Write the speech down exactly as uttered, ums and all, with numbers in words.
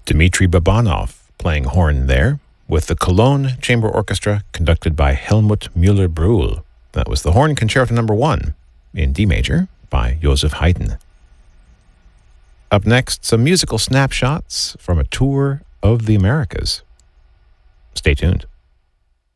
Dmitri Babanov playing horn there, with the Cologne Chamber Orchestra conducted by Helmut Müller-Brühl. That was the Horn Concerto Number One in D major by Joseph Haydn. Up next, some musical snapshots from a tour of the Americas. Stay tuned.